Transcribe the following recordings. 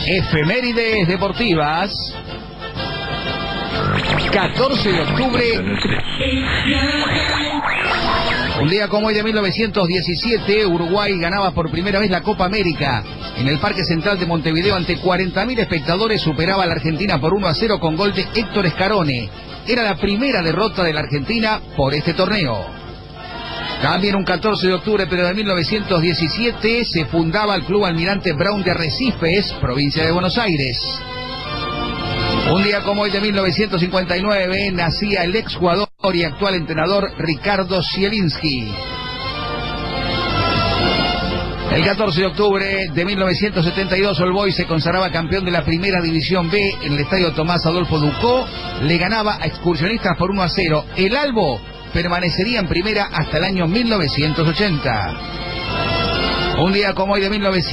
Efemérides deportivas. 14 de octubre. Un día como hoy de 1917, Uruguay ganaba por primera vez la Copa América. En el Parque Central de Montevideo, ante 40.000 espectadores, superaba a la Argentina por 1-0 con gol de Héctor Scarone. Era la primera derrota de la Argentina por este torneo. También un 14 de octubre, pero de 1917, se fundaba el Club Almirante Brown de Arrecifes, provincia de Buenos Aires. Un día como hoy de 1959, nacía el exjugador y actual entrenador Ricardo Zielinski. El 14 de octubre de 1972, All Boys se consagraba campeón de la Primera División B en el estadio Tomás Adolfo Ducó. Le ganaba a Excursionistas por 1-0. El Albo permanecería en primera hasta el año 1980. Un día como hoy de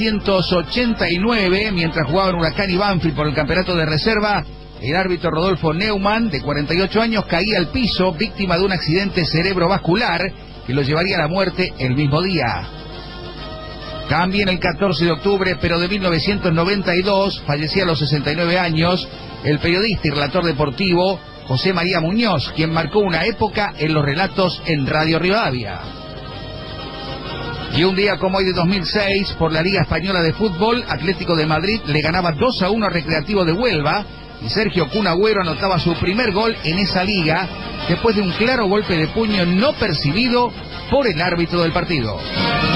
1989, mientras jugaban Huracán y Banfield por el campeonato de reserva, el árbitro Rodolfo Neumann, de 48 años, caía al piso, víctima de un accidente cerebrovascular que lo llevaría a la muerte el mismo día. También el 14 de octubre, pero de 1992, fallecía a los 69 años, el periodista y relator deportivo José María Muñoz, quien marcó una época en los relatos en Radio Rivadavia. Y un día como hoy de 2006, por la Liga Española de Fútbol, Atlético de Madrid le ganaba 2-1 a Recreativo de Huelva, y Sergio Kun Agüero anotaba su primer gol en esa liga, después de un claro golpe de puño no percibido por el árbitro del partido.